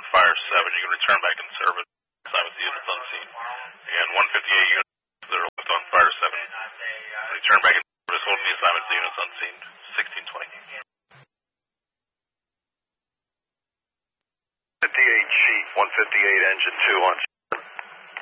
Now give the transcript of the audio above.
Fire 7. You can return back in service. Assignments to units unseen. And 158 units that are left on Fire 7. Return back in service. Hold the assignments to units unseen. 1620. 58 sheet, 158 engine 2 on